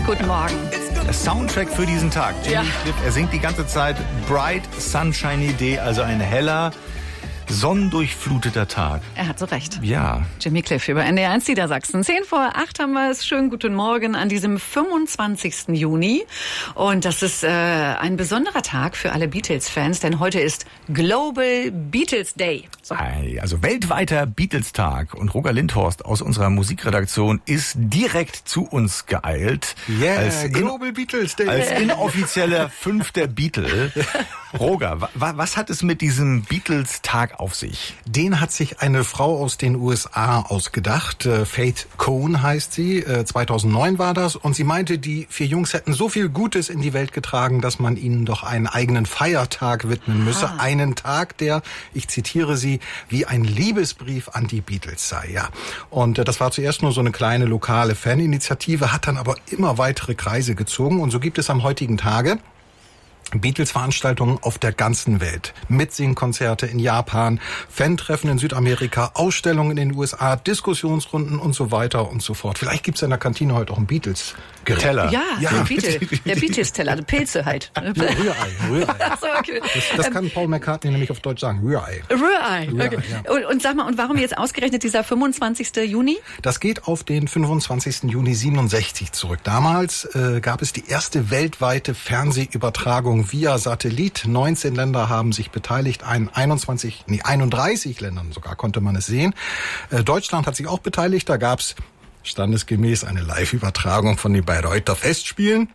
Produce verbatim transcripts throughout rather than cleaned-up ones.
Guten Morgen. Der Soundtrack für diesen Tag. Jimmy Ja. Cliff, er singt die ganze Zeit Bright Sunshiny Day, also ein heller, sonnendurchfluteter Tag. Er hat so recht. Ja. Jimmy Cliff über N D R eins Niedersachsen. Zehn vor acht haben wir es. Schönen guten Morgen an diesem fünfundzwanzigsten Juni. Und das ist äh, ein besonderer Tag für alle Beatles-Fans, denn heute ist Global Beatles Day. So. Also weltweiter Beatles-Tag. Und Roger Lindhorst aus unserer Musikredaktion ist direkt zu uns geeilt. Yeah, als in, Global Beatles Day. Als inoffizieller fünfter Beatle. Roger, wa, was hat es mit diesem Beatles-Tag auf sich? Den hat sich eine Frau aus den U S A ausgedacht. Faith Cohn heißt sie. zweitausendneun war das. Und sie meinte, die vier Jungs hätten so viel Gutes in die Welt getragen, dass man ihnen doch einen eigenen Feiertag widmen müsse. Aha. Einen Tag, der, ich zitiere sie, wie ein Liebesbrief an die Beatles sei. Ja. Und das war zuerst nur so eine kleine lokale Faninitiative, hat dann aber immer weitere Kreise gezogen. Und so gibt es am heutigen Tage Beatles-Veranstaltungen auf der ganzen Welt. Mitsingkonzerte in Japan, Fan-Treffen in Südamerika, Ausstellungen in den U S A, Diskussionsrunden und so weiter und so fort. Vielleicht gibt's in der Kantine heute auch einen Beatles-Gerät. Teller. Ja, Ja. der Beatle, der Beatles-Teller, die Pilze halt. Ja, Rührei, Rührei. Ach so, okay. Das, das kann Paul McCartney nämlich auf Deutsch sagen. Rührei. Rührei. Rührei, Okay. ja. Und, und sag mal, und warum jetzt ausgerechnet dieser fünfundzwanzigsten Juni? Das geht auf den fünfundzwanzigsten Juni siebenundsechzig zurück. Damals äh, gab es die erste weltweite Fernsehübertragung via Satellit. neunzehn Länder haben sich beteiligt, ein einundzwanzig, nee, einunddreißig Ländern sogar konnte man es sehen. Äh, Deutschland hat sich auch beteiligt. Da gab's standesgemäß eine Live-Übertragung von den Bayreuther Festspielen.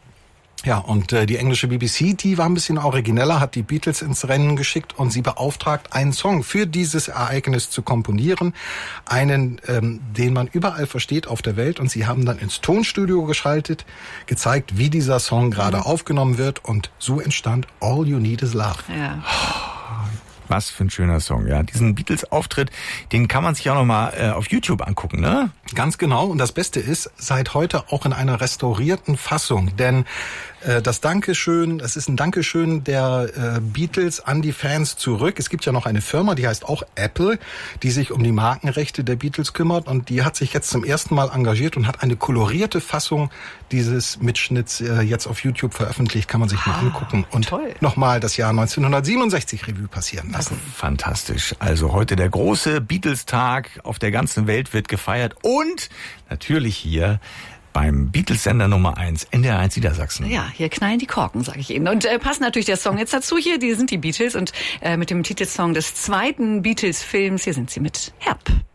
Ja, und äh, die englische B B C, die war ein bisschen origineller, hat die Beatles ins Rennen geschickt und sie beauftragt, einen Song für dieses Ereignis zu komponieren. Einen, ähm, den man überall versteht auf der Welt. Und sie haben dann ins Tonstudio geschaltet, gezeigt, wie dieser Song gerade Mhm. aufgenommen wird. Und so entstand All You Need Is Love. Ja. Was für ein schöner Song, ja. Diesen Beatles-Auftritt, den kann man sich auch noch mal äh, auf YouTube angucken, ne? Ganz genau. Und das Beste ist, seit heute auch in einer restaurierten Fassung. Denn äh, das Dankeschön, das ist ein Dankeschön der äh, Beatles an die Fans zurück. Es gibt ja noch eine Firma, die heißt auch Apple, die sich um die Markenrechte der Beatles kümmert. Und die hat sich jetzt zum ersten Mal engagiert und hat eine kolorierte Fassung dieses Mitschnitts äh, jetzt auf YouTube veröffentlicht. Kann man sich mal angucken. Und toll. nochmal das Jahr neunzehnhundertsiebenundsechzig Revue passieren lassen. Fantastisch. Also heute der große Beatles-Tag auf der ganzen Welt wird gefeiert und natürlich hier beim Beatles-Sender Nummer eins, N D R eins Niedersachsen. Ja, hier knallen die Korken, sage ich Ihnen. Und äh, passt natürlich der Song jetzt dazu hier. Die sind die Beatles und äh, mit dem Titelsong des zweiten Beatles-Films, hier sind sie mit Help.